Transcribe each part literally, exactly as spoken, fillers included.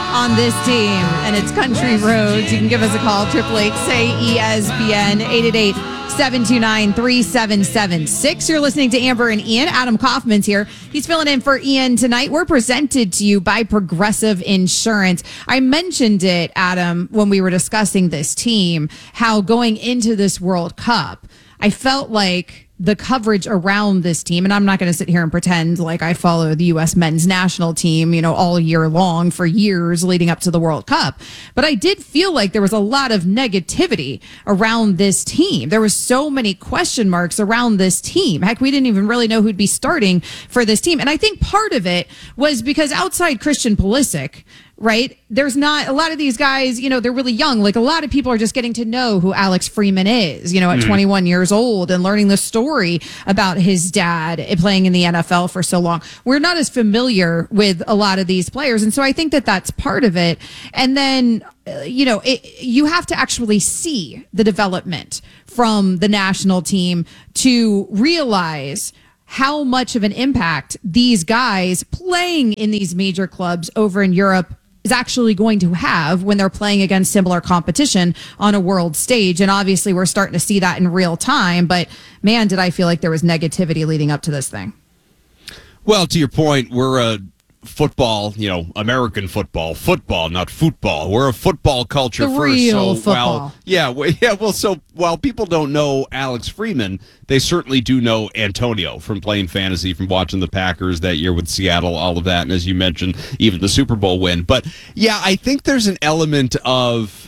on this team, and it's Country Roads. You can give us a call, triple eight, say E S P N, eight eight eight, seven two nine, three seven seven six. You're listening to Amber and Ian. Adam Kaufman's here. He's filling in for Ian tonight. We're presented to you by Progressive Insurance. I mentioned it, Adam, when we were discussing this team, how going into this World Cup, I felt like the coverage around this team, and I'm not going to sit here and pretend like I follow the U S men's national team, you know, all year long for years leading up to the World Cup. But I did feel like there was a lot of negativity around this team. There was so many question marks around this team. Heck, we didn't even really know who'd be starting for this team. And I think part of it was because outside Christian Pulisic, right? There's not a lot of these guys, you know, they're really young. Like a lot of people are just getting to know who Alex Freeman is, you know, at mm. twenty-one years old and learning the story about his dad playing in the N F L for so long. We're not as familiar with a lot of these players. And so I think that that's part of it. And then, uh, you know, it, you have to actually see the development from the national team to realize how much of an impact these guys playing in these major clubs over in Europe is actually going to have when they're playing against similar competition on a world stage. And obviously we're starting to see that in real time, but man, did I feel like there was negativity leading up to this thing. Well, to your point, we're a football, you know, American football, football, not football. We're a football culture the first. Real so, football. While, yeah, well, yeah. Well, so while people don't know Alex Freeman, they certainly do know Antonio from playing fantasy, from watching the Packers that year with Seattle, all of that, and as you mentioned, even the Super Bowl win. But yeah, I think there's an element of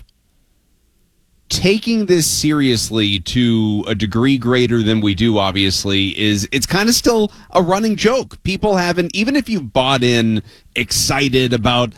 taking this seriously to a degree greater than we do, obviously, is it's kind of still a running joke. People haven't, even if you've bought in excited about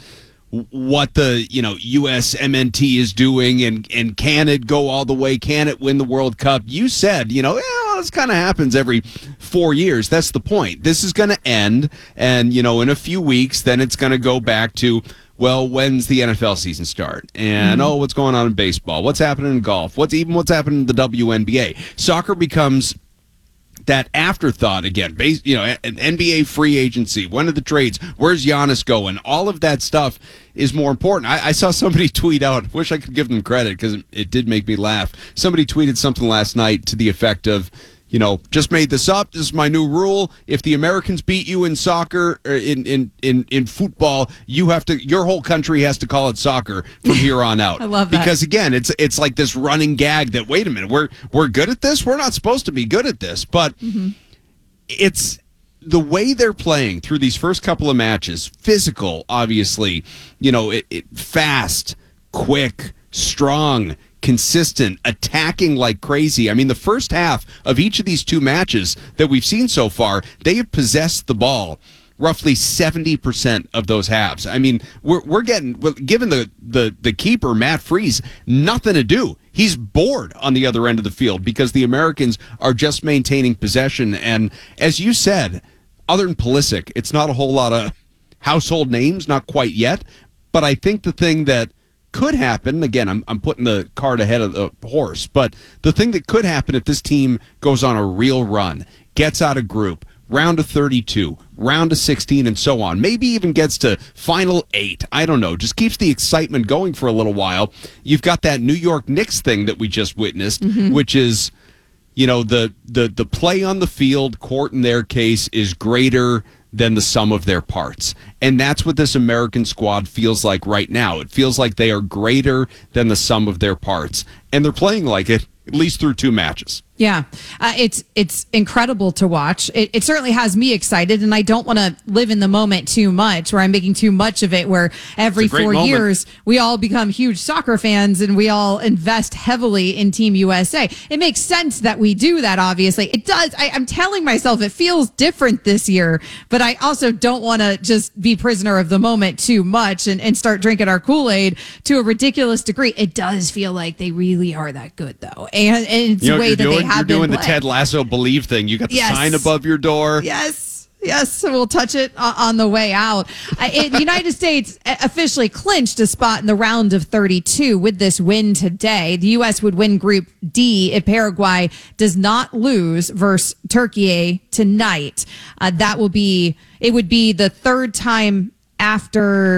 what the, you know, U S M N T is doing and, and can it go all the way? Can it win the World Cup? You said, you know, yeah, this kind of happens every four years. That's the point. This is going to end. And, you know, in a few weeks, then it's going to go back to, well, when's the N F L season start? And, mm-hmm. oh, what's going on in baseball? What's happening in golf? What's even what's happening in the W N B A? Soccer becomes that afterthought again. Base, you know, an N B A free agency. When are the trades? Where's Giannis going? All of that stuff is more important. I, I saw somebody tweet out, wish I could give them credit because it, it did make me laugh. Somebody tweeted something last night to the effect of, you know, just made this up. This is my new rule. If the Americans beat you in soccer, or in, in, in, in football, you have to, your whole country has to call it soccer from here on out. I love that. Because again, it's it's like this running gag that, wait a minute, we're we're good at this? We're not supposed to be good at this. But mm-hmm. it's the way they're playing through these first couple of matches, physical, obviously, you know, it, it fast, quick, strong, consistent, attacking like crazy. I mean, the first half of each of these two matches that we've seen so far, they have possessed the ball roughly seventy percent of those halves. I mean, we're we're getting, given the, the, the keeper, Matt Freese, nothing to do. He's bored on the other end of the field because the Americans are just maintaining possession. And as you said, other than Pulisic, it's not a whole lot of household names, not quite yet. But I think the thing that could happen, again, I'm I'm putting the cart ahead of the horse, but the thing that could happen if this team goes on a real run, gets out of group, round of thirty-two, round of sixteen, and so on, maybe even gets to final eight, I don't know, just keeps the excitement going for a little while. You've got that New York Knicks thing that we just witnessed, mm-hmm. which is, you know, the, the, the play on the field, court in their case, is greater than the sum of their parts. And that's what this American squad feels like right now. It feels like they are greater than the sum of their parts. And they're playing like it, at least through two matches. Yeah, uh, it's it's incredible to watch. It, it certainly has me excited, and I don't want to live in the moment too much, where I'm making too much of it, where every four moment. years we all become huge soccer fans and we all invest heavily in Team U S A. It makes sense that we do that, obviously. It does. I, I'm telling myself it feels different this year, but I also don't want to just be prisoner of the moment too much and, and start drinking our Kool-Aid to a ridiculous degree. It does feel like they really are that good, though. And, and it's the way that they have been You're doing playing. the Ted Lasso Believe thing. You got the yes. sign above your door. Yes. Yes. We'll touch it on the way out. Uh, it, the United States officially clinched a spot in the round of thirty-two with this win today. The U S would win Group D if Paraguay does not lose versus Turkey tonight. Uh, that will be, it would be the third time after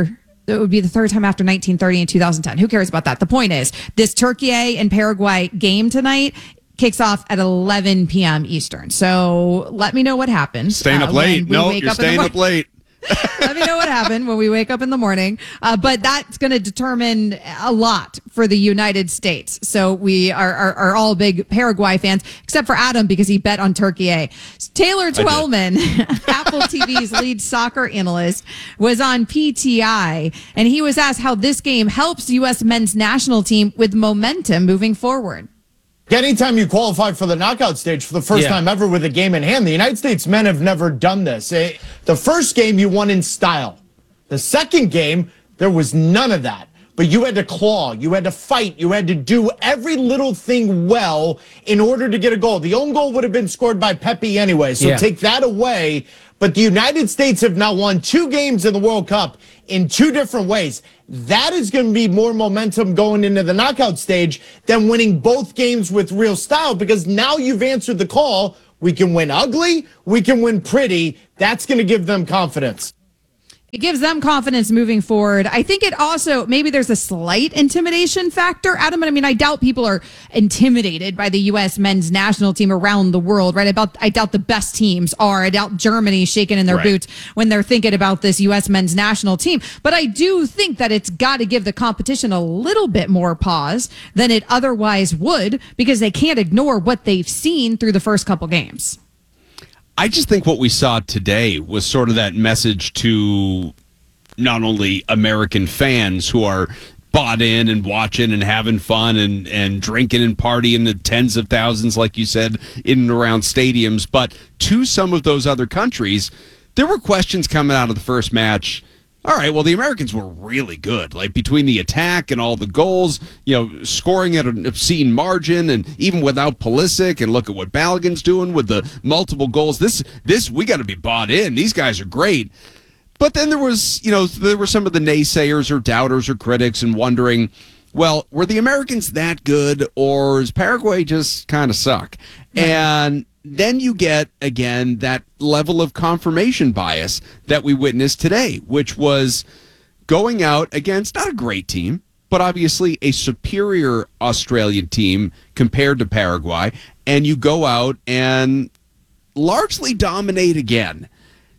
it would be the third time after nineteen thirty and two thousand ten. Who cares about that? The point is, this Turkey and Paraguay game tonight kicks off at eleven p.m. Eastern. So let me know what happens. Staying up uh, late. No, you're up staying up late. Let me know what happened when we wake up in the morning. Uh, but that's going to determine a lot for the United States. So we are, are, are all big Paraguay fans, except for Adam because he bet on Turkey A. Taylor Twellman, Apple T V's lead soccer analyst, was on P T I, and he was asked how this game helps U S men's national team with momentum moving forward. Anytime you qualify for the knockout stage for the first yeah. time ever with a game in hand, the United States men have never done this. The first game you won in style. The second game, there was none of that. But you had to claw, you had to fight, you had to do every little thing well in order to get a goal. The own goal would have been scored by Pepe anyway, so yeah. take that away. But the United States have now won two games in the World Cup in two different ways. That is going to be more momentum going into the knockout stage than winning both games with real style, because now you've answered the call. We can win ugly, we can win pretty. That's going to give them confidence. It gives them confidence moving forward. I think it also, maybe there's a slight intimidation factor, Adam. I mean, I doubt people are intimidated by the U S men's national team around the world, right? I doubt, I doubt the best teams are. I doubt Germany shaking in their right. boots when they're thinking about this U S men's national team. But I do think that it's got to give the competition a little bit more pause than it otherwise would, because they can't ignore what they've seen through the first couple games. I just think what we saw today was sort of that message to not only American fans who are bought in and watching and having fun and, and drinking and partying the tens of thousands, like you said, in and around stadiums, but to some of those other countries, there were questions coming out of the first match. All right, well, the Americans were really good. Like, between the attack and all the goals, you know, scoring at an obscene margin, and even without Pulisic, and look at what Balogun's doing with the multiple goals. This, this we got to be bought in. These guys are great. But then there was, you know, there were some of the naysayers or doubters or critics and wondering, well, were the Americans that good, or is Paraguay just kind of suck? And then you get, again, that level of confirmation bias that we witnessed today, which was going out against not a great team, but obviously a superior Australian team compared to Paraguay, and you go out and largely dominate again.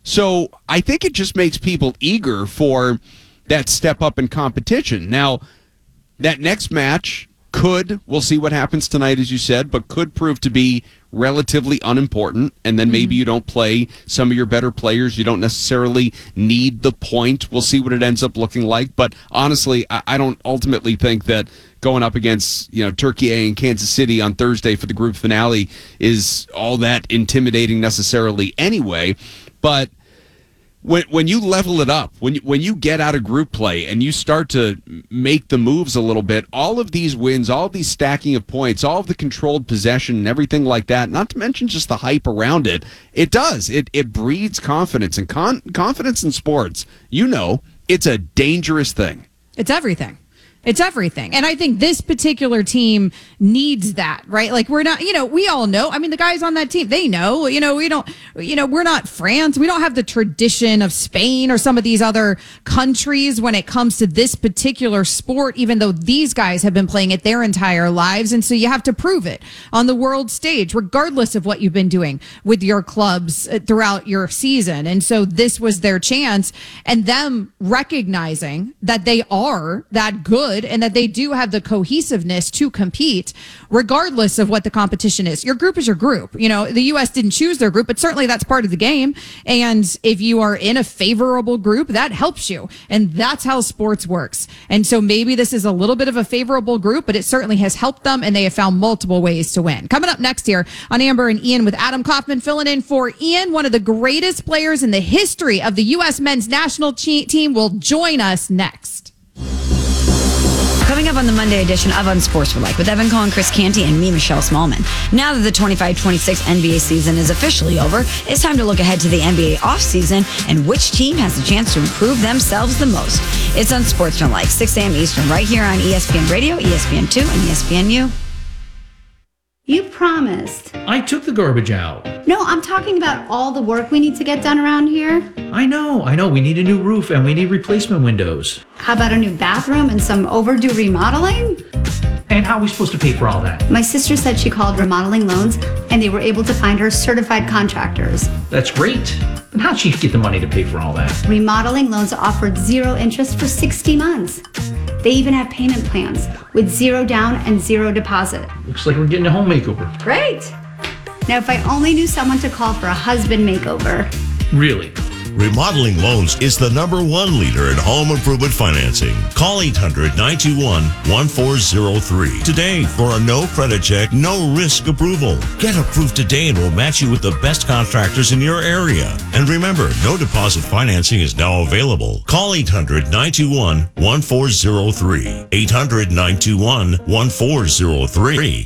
So I think it just makes people eager for that step up in competition. Now, that next match could, we'll see what happens tonight, as you said, but could prove to be relatively unimportant, and then maybe mm-hmm. you don't play some of your better players. You don't necessarily need the point. We'll see what it ends up looking like, but honestly, I, I don't ultimately think that going up against, you know, Turkey A and Kansas City on Thursday for the group finale is all that intimidating necessarily anyway. But When when you level it up, when you, when you get out of group play and you start to make the moves a little bit, all of these wins, all of these stacking of points, all of the controlled possession and everything like that, not to mention just the hype around it, it does. It it breeds confidence. And con- confidence in sports, you know, it's a dangerous thing. It's everything. It's everything. And I think this particular team needs that, right? Like, we're not, you know, we all know. I mean, the guys on that team, they know, you know, we don't, you know, we're not France. We don't have the tradition of Spain or some of these other countries when it comes to this particular sport, even though these guys have been playing it their entire lives. And so you have to prove it on the world stage, regardless of what you've been doing with your clubs throughout your season. And so this was their chance, and them recognizing that they are that good and that they do have the cohesiveness to compete regardless of what the competition is. Your group is your group. You know, the U S didn't choose their group, but certainly that's part of the game. And if you are in a favorable group, that helps you. And that's how sports works. And so maybe this is a little bit of a favorable group, but it certainly has helped them, and they have found multiple ways to win. Coming up next here on Amber and Ian with Adam Kaufman filling in for Ian, one of the greatest players in the history of the U S men's national team, will join us next. Coming up on the Monday edition of Unsportsmanlike with Evan Cohen, Chris Canty, and me, Michelle Smallman. Now that the twenty-five twenty-six N B A season is officially over, it's time to look ahead to the N B A offseason and which team has the chance to improve themselves the most. It's Unsportsmanlike, six a.m. Eastern, right here on E S P N Radio, E S P N two, and E S P N U. You promised. I took the garbage out. No, I'm talking about all the work we need to get done around here. I know, I know. We need a new roof and we need replacement windows. How about a new bathroom and some overdue remodeling? And how are we supposed to pay for all that? My sister said she called Remodeling Loans and they were able to find her certified contractors. That's great. But how'd she get the money to pay for all that? Remodeling Loans offered zero interest for sixty months. They even have payment plans with zero down and zero deposit. Looks like we're getting a home makeover. Great. Now, if I only knew someone to call for a husband makeover. Really? Remodeling Loans is the number one leader in home improvement financing. Call eight hundred, nine two one, one four zero three today for a no credit check, no risk approval. Get approved today and we'll match you with the best contractors in your area. And remember, no deposit financing is now available. Call eight hundred, nine two one, one four zero three. eight hundred, nine two one, one four zero three.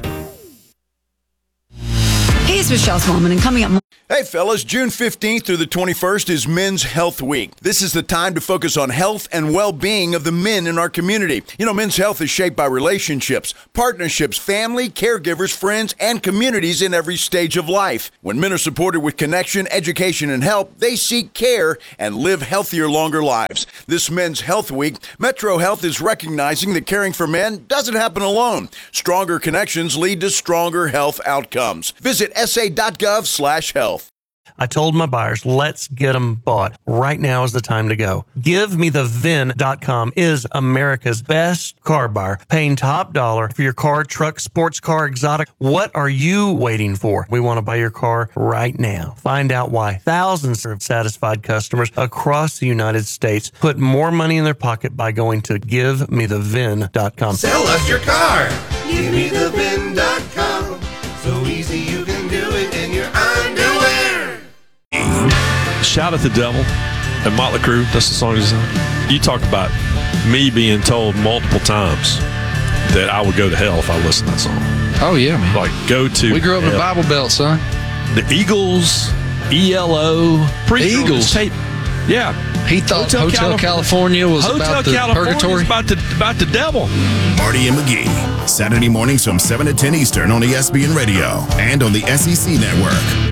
Hey, it's Michelle Smallman, and coming up. Hey fellas, June fifteenth through the twenty-first is Men's Health Week. This is the time to focus on health and well-being of the men in our community. You know, men's health is shaped by relationships, partnerships, family, caregivers, friends, and communities in every stage of life. When men are supported with connection, education, and help, they seek care and live healthier, longer lives. This Men's Health Week, Metro Health is recognizing that caring for men doesn't happen alone. Stronger connections lead to stronger health outcomes. Visit sa.gov slash health. I told my buyers, let's get them bought. Right now is the time to go. Give Me The V I N dot com is America's best car buyer, paying top dollar for your car, truck, sports car, exotic. What are you waiting for? We want to buy your car right now. Find out why thousands of satisfied customers across the United States put more money in their pocket by going to Give Me The V I N dot com. Sell us your car. Give Me The V I N dot com. So easy you can do it in your underwear. Shout at the Devil and Motley Crue. That's the song design. You talk about me being told multiple times that I would go to hell if I listened to that song. Oh, yeah, man. Like, go to We grew up hell. in the Bible Belt, son. The Eagles, E L O, pre- Eagles. Tape. Yeah. He thought Hotel, Hotel California, California was Hotel about the California purgatory. about the, about the devil. Marty and McGee, Saturday mornings from seven to ten Eastern on E S P N Radio and on the S E C Network.